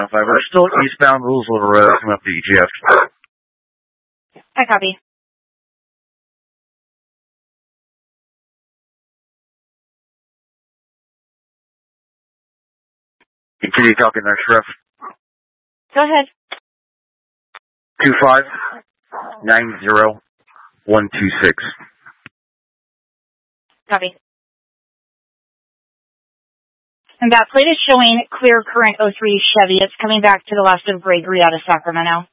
105. We're still eastbound Louisville Road, coming up to EGF. I copy. Continue talking there, Sheriff. Go ahead. 2590126. Copy. And that plate is showing clear current 03 Chevy. It's coming back to the left of Gregory out of Sacramento.